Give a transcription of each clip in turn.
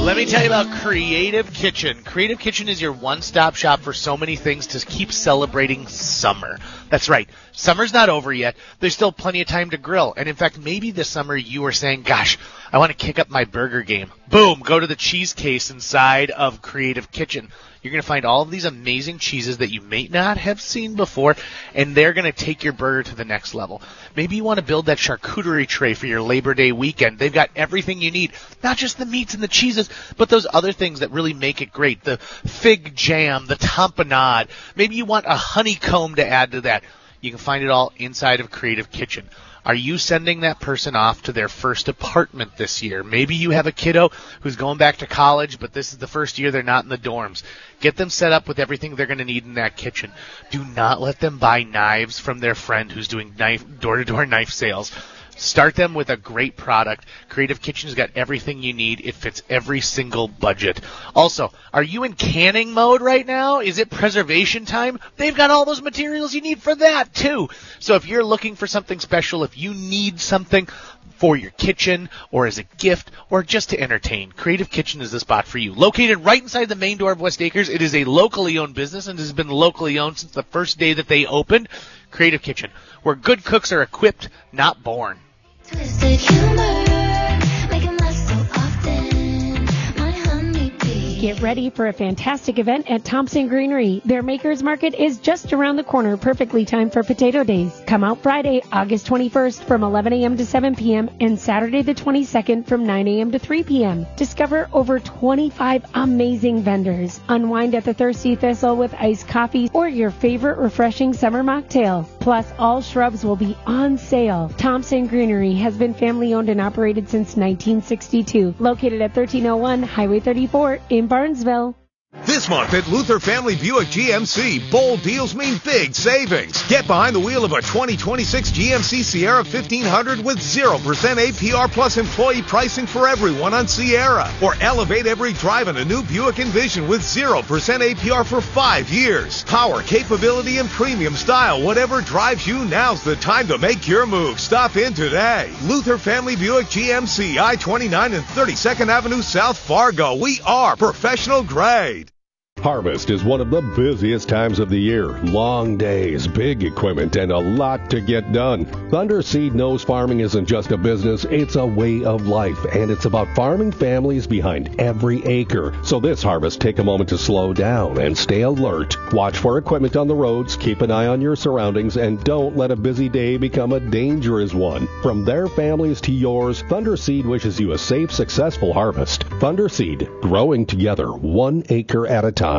Let me tell you about Creative Kitchen. Creative Kitchen is your one-stop shop for so many things to keep celebrating summer. That's right. Summer's not over yet. There's still plenty of time to grill. And in fact, maybe this summer you are saying, gosh, I want to kick up my burger game. Boom, go to the cheese case inside of Creative Kitchen. You're going to find all of these amazing cheeses that you may not have seen before, and they're going to take your burger to the next level. Maybe you want to build that charcuterie tray for your Labor Day weekend. They've got everything you need, not just the meats and the cheeses, but those other things that really make it great. The fig jam, the tamponade. Maybe you want a honeycomb to add to that. You can find it all inside of Creative Kitchen. Are you sending that person off to their first apartment this year? Maybe you have a kiddo who's going back to college, but this is the first year they're not in the dorms. Get them set up with everything they're going to need in that kitchen. Do not let them buy knives from their friend who's doing door-to-door knife sales. Start them with a great product. Creative Kitchen's got everything you need. It fits every single budget. Also, are you in canning mode right now? Is it preservation time? They've got all those materials you need for that, too. So if you're looking for something special, if you need something for your kitchen or as a gift or just to entertain, Creative Kitchen is the spot for you. Located right inside the main door of West Acres, it is a locally owned business and has been locally owned since the first day that they opened. Creative Kitchen, where good cooks are equipped, not born. Twisted humor, making less so often. My honeybee. Get ready for a fantastic event at Thompson Greenery. Their Makers Market is just around the corner, perfectly timed for Potato Days. Come out Friday, August 21st from 11 a.m. to 7 p.m. and Saturday the 22nd from 9 a.m. to 3 p.m. Discover over 25 amazing vendors. Unwind at the Thirsty Thistle with iced coffee or your favorite refreshing summer mocktail. Plus, all shrubs will be on sale. Thompson Greenery has been family owned and operated since 1962. Located at 1301 Highway 34 in Barnesville. This month at Luther Family Buick GMC, bold deals mean big savings. Get behind the wheel of a 2026 GMC Sierra 1500 with 0% APR plus employee pricing for everyone on Sierra. Or elevate every drive in a new Buick Envision with 0% APR for 5 years. Power, capability, and premium style. Whatever drives you, now's the time to make your move. Stop in today. Luther Family Buick GMC, I-29 and 32nd Avenue South, Fargo. We are professional grade. Harvest is one of the busiest times of the year. Long days, big equipment, and a lot to get done. Thunder Seed knows farming isn't just a business, it's a way of life, and it's about farming families behind every acre. So this harvest, take a moment to slow down and stay alert. Watch for equipment on the roads, keep an eye on your surroundings, and don't let a busy day become a dangerous one. From their families to yours, Thunder Seed wishes you a safe, successful harvest. Thunder Seed, growing together, 1 acre at a time.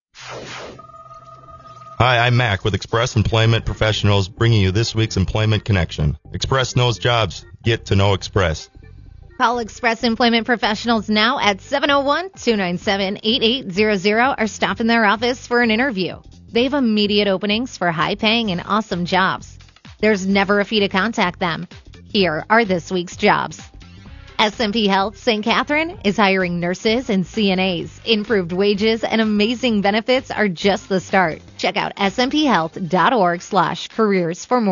Hi, I'm Mac with Express Employment Professionals, bringing you this week's Employment Connection. Express knows jobs. Get to know Express. Call Express Employment Professionals now at 701-297-8800 or stop in their office for an interview. They have immediate openings for high-paying and awesome jobs. There's never a fee to contact them. Here are this week's jobs. SMP Health St. Catherine is hiring nurses and CNAs. Improved wages and amazing benefits are just the start. Check out smphealth.org/careers for more.